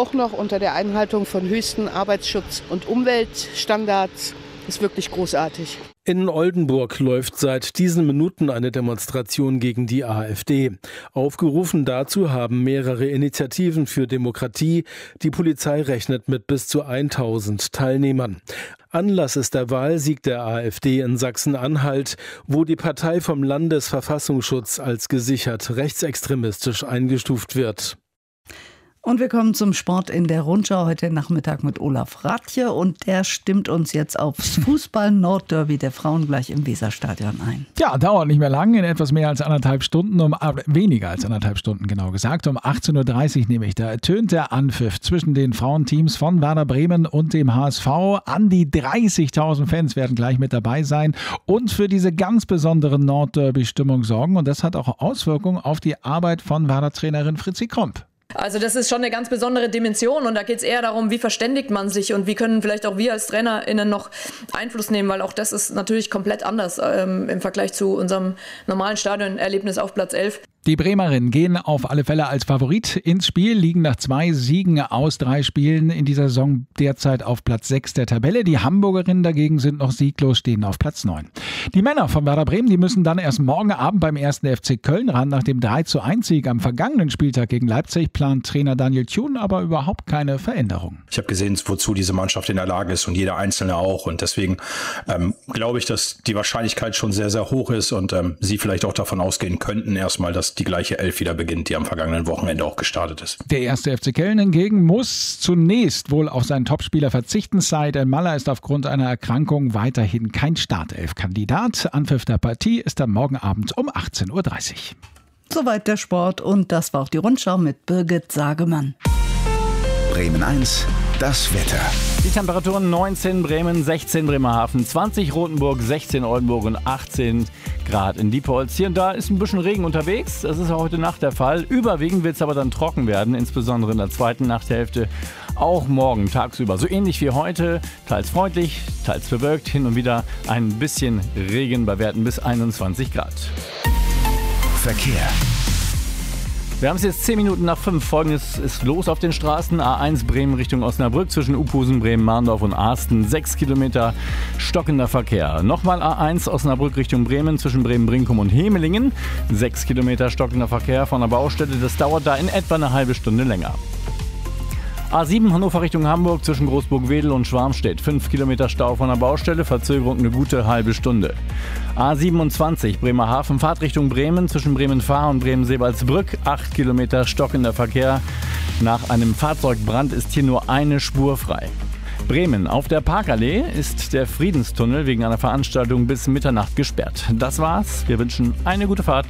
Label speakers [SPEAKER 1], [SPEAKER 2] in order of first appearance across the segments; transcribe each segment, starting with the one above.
[SPEAKER 1] auch noch unter der Einhaltung von höchsten Arbeitsschutz- und Umweltstandards. Ist wirklich großartig.
[SPEAKER 2] In Oldenburg läuft seit diesen Minuten eine Demonstration gegen die AfD. Aufgerufen dazu haben mehrere Initiativen für Demokratie. Die Polizei rechnet mit bis zu 1000 Teilnehmern. Anlass ist der Wahlsieg der AfD in Sachsen-Anhalt, wo die Partei vom Landesverfassungsschutz als gesichert rechtsextremistisch eingestuft wird.
[SPEAKER 3] Und wir kommen zum Sport in der Rundschau heute Nachmittag mit Olaf Ratje und der stimmt uns jetzt aufs Fußball-Nordderby der Frauen gleich im Weserstadion ein.
[SPEAKER 4] Ja, dauert nicht mehr lang, in etwas mehr als 1,5 Stunden, weniger als 1,5 Stunden genau gesagt, um 18.30 Uhr nämlich, da ertönt der Anpfiff zwischen den Frauenteams von Werder Bremen und dem HSV. An die 30.000 Fans werden gleich mit dabei sein und für diese ganz besondere Nordderby-Stimmung sorgen und das hat auch Auswirkungen auf die Arbeit von Werder-Trainerin Fritzi Kromp.
[SPEAKER 5] Also das ist schon eine ganz besondere Dimension und da geht es eher darum, wie verständigt man sich und wie können vielleicht auch wir als TrainerInnen noch Einfluss nehmen, weil auch das ist natürlich komplett anders im Vergleich zu unserem normalen Stadionerlebnis auf Platz 11.
[SPEAKER 4] Die Bremerinnen gehen auf alle Fälle als Favorit ins Spiel, liegen nach 2 Siegen aus 3 Spielen in dieser Saison derzeit auf Platz 6 der Tabelle. Die Hamburgerinnen dagegen sind noch sieglos, stehen auf Platz 9. Die Männer von Werder Bremen, die müssen dann erst morgen Abend beim 1. FC Köln ran. Nach dem 3:1-Sieg am vergangenen Spieltag gegen Leipzig plant Trainer Daniel Thun aber überhaupt keine Veränderung.
[SPEAKER 6] Ich habe gesehen, wozu diese Mannschaft in der Lage ist und jeder Einzelne auch. Und deswegen glaube ich, dass die Wahrscheinlichkeit schon sehr, sehr hoch ist und sie vielleicht auch davon ausgehen könnten erstmal, dass die gleiche Elf wieder beginnt, die am vergangenen Wochenende auch gestartet ist.
[SPEAKER 4] Der 1. FC Köln hingegen muss zunächst wohl auf seinen Topspieler verzichten. Said El-Mallah ist aufgrund einer Erkrankung weiterhin kein Startelf-Kandidat. Anpfiff der Partie ist am morgen Abend um 18.30 Uhr.
[SPEAKER 3] Soweit der Sport und das war auch die Rundschau mit Birgit Sagemann.
[SPEAKER 7] Bremen 1, das Wetter.
[SPEAKER 8] Die Temperaturen 19 Bremen, 16 Bremerhaven, 20 Rothenburg, 16 Oldenburg und 18 Grad in Diepholz. Hier und da ist ein bisschen Regen unterwegs. Das ist auch heute Nacht der Fall. Überwiegend wird es aber dann trocken werden, insbesondere in der zweiten Nachthälfte. Auch morgen tagsüber. So ähnlich wie heute. Teils freundlich, teils bewölkt. Hin und wieder ein bisschen Regen bei Werten bis 21 Grad.
[SPEAKER 7] Verkehr.
[SPEAKER 8] Wir haben es jetzt 10 Minuten nach 5. Folgendes ist los auf den Straßen. A1 Bremen Richtung Osnabrück zwischen Uphusen, Bremen, Mahndorf und Asten. 6 Kilometer stockender Verkehr. Nochmal A1 Osnabrück Richtung Bremen zwischen Bremen-Brinkum und Hemelingen. 6 Kilometer stockender Verkehr von der Baustelle. Das dauert da in etwa eine halbe Stunde länger. A7 Hannover Richtung Hamburg zwischen Großburg-Wedel und Schwarmstedt. 5 Kilometer Stau von der Baustelle, Verzögerung eine gute halbe Stunde. A27 Bremerhaven Fahrtrichtung Bremen zwischen Bremen-Fahr und Bremen-Seebaldsbrück. 8 Kilometer stockender Verkehr. Nach einem Fahrzeugbrand ist hier nur eine Spur frei. Bremen. Auf der Parkallee ist der Friedenstunnel wegen einer Veranstaltung bis Mitternacht gesperrt. Das war's. Wir wünschen eine gute Fahrt.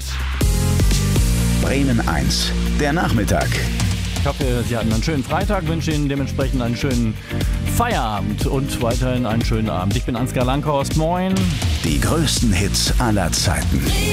[SPEAKER 7] Bremen 1, der Nachmittag.
[SPEAKER 8] Ich hoffe, Sie hatten einen schönen Freitag, wünsche Ihnen dementsprechend einen schönen Feierabend und weiterhin einen schönen Abend. Ich bin Ansgar Langhorst, moin.
[SPEAKER 7] Die größten Hits aller Zeiten.